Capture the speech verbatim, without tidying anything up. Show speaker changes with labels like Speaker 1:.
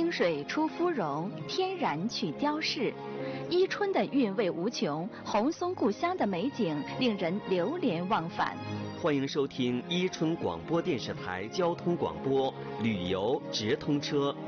Speaker 1: 清水出芙蓉，天然去雕饰。伊春的韵味无穷，红松故乡的美景令人流连忘返。
Speaker 2: 欢迎收听伊春广播电视台交通广播旅游直通车。